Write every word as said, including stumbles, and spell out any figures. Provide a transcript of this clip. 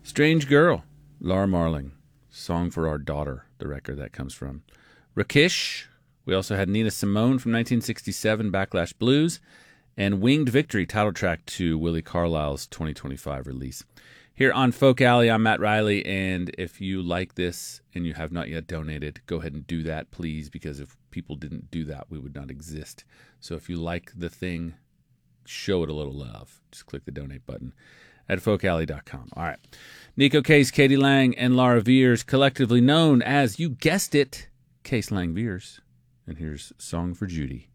Strange Girl, Laura Marling. Song for Our Daughter, the record that comes from. Rakish. We also had Nina Simone from nineteen sixty-seven, Backlash Blues. And Winged Victory, title track to Willie Carlisle's twenty twenty-five release. Here on Folk Alley, I'm Matt Riley, and if you like this and you have not yet donated, go ahead and do that, please, because if people didn't do that, we would not exist. So if you like the thing, show it a little love. Just click the donate button at folk alley dot com. All right. Nico Case, Katie Lang, and Laura Veers, collectively known as, you guessed it, Case Lang Veers. And here's Song for Judy.